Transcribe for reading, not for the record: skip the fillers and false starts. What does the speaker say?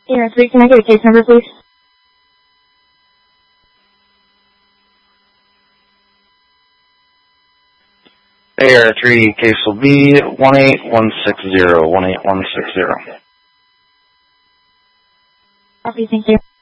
AR3, can I get a case number, please? AR3 case will be 18160, 18160. Copy, thank you.